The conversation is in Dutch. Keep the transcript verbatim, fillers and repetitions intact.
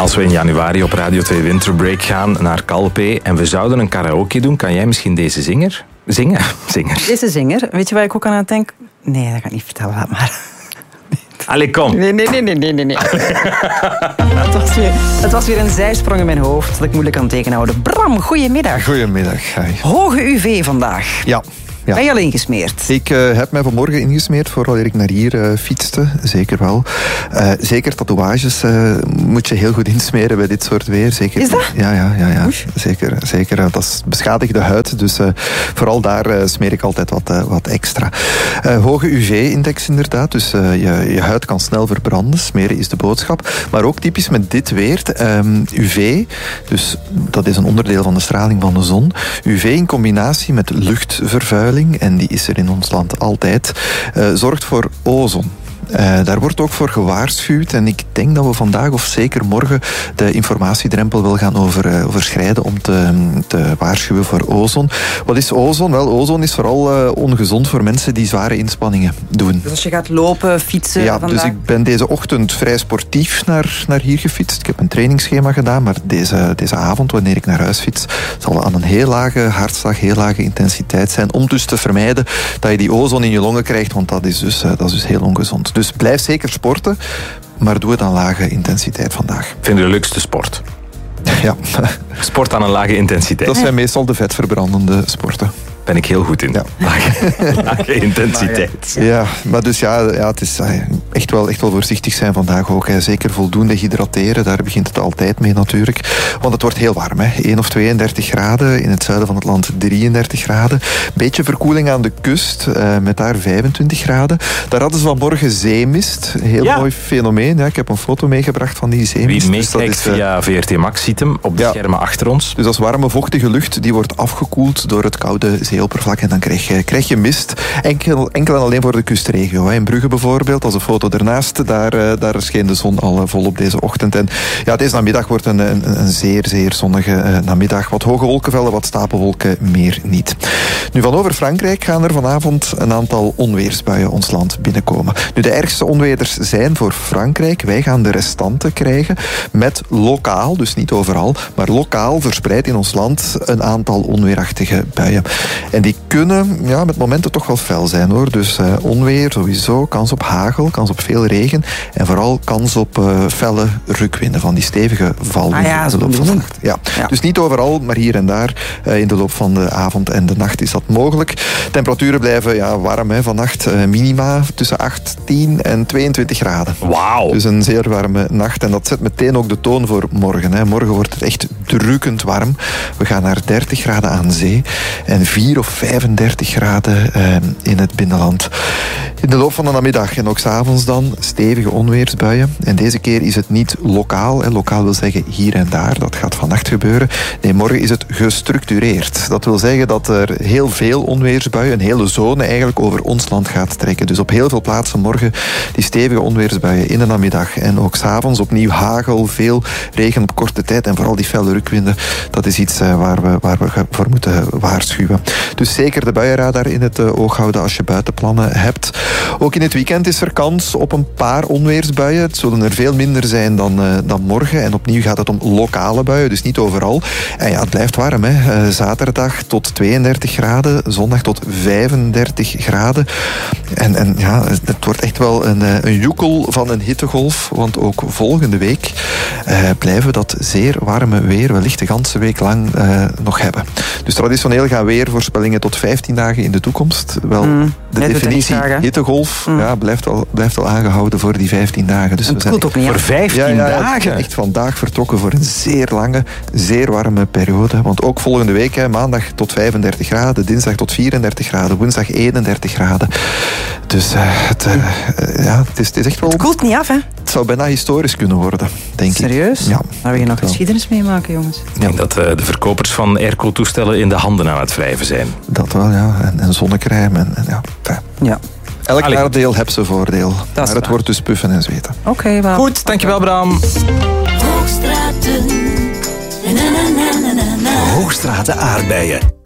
Als we in januari op Radio twee Winterbreak gaan naar Calpe en we zouden een karaoke doen, kan jij misschien deze zinger zingen? Zinger. Deze zinger, weet je waar ik ook aan denk? Nee, dat ga ik niet vertellen, laat maar. Allee, kom. Nee, nee, nee, nee, nee, nee. het, was weer, het was weer een zijsprong in mijn hoofd dat ik moeilijk kan tegenhouden. Bram, goedemiddag. Goedemiddag. Hi. Hoge U V vandaag. Ja. Ja. Ben je al ingesmeerd? Ik uh, heb mij vanmorgen ingesmeerd voordat ik naar hier uh, fietste. Zeker wel. Uh, zeker tatoeages uh, moet je heel goed insmeren bij dit soort weer. Zeker. Is dat? Ja, ja, ja, ja. Zeker. zeker. Uh, dat is beschadigde huid. Dus uh, vooral daar uh, smeer ik altijd wat, uh, wat extra. Uh, hoge U V-index inderdaad. Dus uh, je, je huid kan snel verbranden. Smeren is de boodschap. Maar ook typisch met dit weer. Um, U V, dus dat is een onderdeel van de straling van de zon. U V in combinatie met luchtvervuiling, en die is er in ons land altijd, uh, zorgt voor ozon. Uh, daar wordt ook voor gewaarschuwd en ik denk dat we vandaag of zeker morgen de informatiedrempel wil gaan over, uh, overschrijden om te, te waarschuwen voor ozon. Wat is ozon? Wel, ozon is vooral uh, ongezond voor mensen die zware inspanningen doen. Dus als je gaat lopen, fietsen Ja, vandaag... dus ik ben deze ochtend vrij sportief naar, naar hier gefietst. Ik heb een trainingsschema gedaan, maar deze, deze avond, wanneer ik naar huis fiets, zal aan een heel lage hartslag, heel lage intensiteit zijn, om dus te vermijden dat je die ozon in je longen krijgt, want dat is dus, uh, dat is dus heel ongezond. Dus blijf zeker sporten, maar doe het aan lage intensiteit vandaag. Vind je de leukste sport? Ja. Sport aan een lage intensiteit. Dat zijn meestal de vetverbrandende sporten. Ben ik heel goed in. Ja. Lage, lage intensiteit. Ja, maar dus ja, ja het is echt wel, echt wel voorzichtig zijn vandaag ook. Hè. Zeker voldoende hydrateren, daar begint het altijd mee natuurlijk. Want het wordt heel warm, hè. één of tweeëndertig graden. In het zuiden van het land drieëndertig graden. Beetje verkoeling aan de kust, uh, met daar vijfentwintig graden. Daar hadden ze vanmorgen zeemist. Heel ja. mooi fenomeen. Ja. Ik heb een foto meegebracht van die zeemist. Wie meekijkt dus uh, via V R T Max ziet hem op de ja. schermen achter ons. Dus dat is warme, vochtige lucht, die wordt afgekoeld door het koude zeeoppervlak en dan krijg je, krijg je mist. Enkel, enkel en alleen voor de kustregio. In Brugge bijvoorbeeld, dat is een foto ernaast, daar, daar scheen de zon al volop deze ochtend. En ja, deze namiddag wordt een, een, een zeer, zeer zonnige namiddag. Wat hoge wolkenvelden, wat stapelwolken, meer niet. Nu, van over Frankrijk gaan er vanavond een aantal onweersbuien ons land binnenkomen. Nu, de ergste onweerders zijn voor Frankrijk. Wij gaan de restanten krijgen met lokaal, dus niet overal, maar lokaal verspreid in ons land een aantal onweerachtige buien. En die kunnen ja, met momenten toch wel fel zijn, hoor. Dus uh, onweer sowieso, kans op hagel, kans op veel regen en vooral kans op uh, felle rukwinden, van die stevige valwinden ah, ja, in de loop van de nacht. Ja. Ja. Dus niet overal, maar hier en daar uh, in de loop van de avond en de nacht is dat mogelijk. Temperaturen blijven ja, warm, hè, vannacht. Uh, minima tussen achttien en tweeëntwintig graden. Wauw! Dus een zeer warme nacht en dat zet meteen ook de toon voor morgen. Hè. Morgen wordt het echt drukkend warm. We gaan naar dertig graden aan zee en vier of vijfendertig graden uh, in het binnenland. In de loop van de namiddag en ook 's avonds dan stevige onweersbuien. En deze keer is het niet lokaal. Hè. Lokaal wil zeggen hier en daar. Dat gaat vannacht gebeuren. Nee, morgen is het gestructureerd. Dat wil zeggen dat er heel veel onweersbuien, een hele zone eigenlijk over ons land gaat trekken. Dus op heel veel plaatsen morgen die stevige onweersbuien in de namiddag. En ook 's avonds opnieuw hagel, veel regen op korte tijd en vooral die felle rukwinden. Dat is iets uh, waar we, waar we voor moeten waarschuwen. Dus zeker de buienradar in het uh, oog houden als je buitenplannen hebt. Ook in het weekend is er kans op een paar onweersbuien. Het zullen er veel minder zijn dan, uh, dan morgen. En opnieuw gaat het om lokale buien, dus niet overal. En ja, het blijft warm, hè. Uh, zaterdag tot tweeëndertig graden, zondag tot vijfendertig graden. En, en ja, het wordt echt wel een, een joekel van een hittegolf, want ook volgende week uh, blijven we dat zeer warme weer wellicht de ganse week lang uh, nog hebben. Dus traditioneel gaan weervoorspellingen tot vijftien dagen in de toekomst. Wel, mm, de definitie hittegolf mm. ja, blijft, al, blijft al aangehouden voor die vijftien dagen. Dus het we zijn ook niet, voor vijftien ja, ja, dagen? Echt vandaag vertrokken voor een zeer lange, zeer warme periode. Want ook volgende week, hè, maandag tot vijfendertig graden, dinsdag tot vierendertig graden, woensdag eenendertig graden. Dus uh, het, uh, uh, ja, het, is, het is echt wel... Het koelt niet af, hè? Het zou bijna historisch kunnen worden, denk Serieus? ik. Serieus? Ja, daar wil je nog geschiedenis meemaken, jongens. Ik denk dat uh, de verkopers van airco-toestellen in de handen aan het wrijven zijn. Dat wel, ja. En, en zonnecrème. En, en ja. ja. Elk Allee. nadeel heeft zijn voordeel. Dat maar het waar. Wordt dus puffen en zweten. Oké, okay, well. Goed, dankjewel Bram. Hoogstraten. Na, na, na, na, na. Hoogstraten aardbeien.